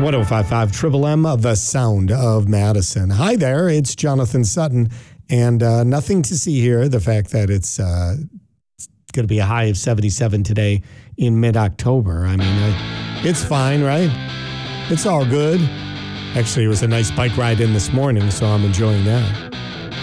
105.5 Triple M, the sound of Madison. Hi there, it's Jonathan Sutton, and nothing to see here. The fact that it's going to be a high of 77 today in mid-October. I mean, it's fine, right? It's all good. Actually, it was a nice bike ride in this morning, so I'm enjoying that.